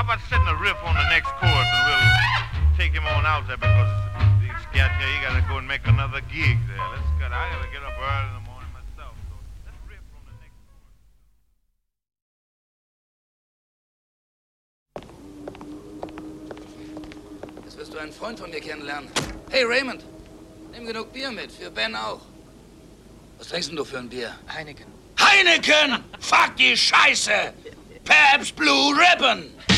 How about setting a riff on the next chorus and we'll take him on out there because he's scat here. He gotta go and make another gig there. I gotta get up early in the morning myself. So let's riff on the next chorus. Jetzt wirst du einen Freund von mir kennenlernen. Hey Raymond, nimm genug Bier mit, für Ben auch. Was trinkst denn du für ein Bier? Heineken. Heineken! Fuck die Scheiße! Pabst Blue Ribbon!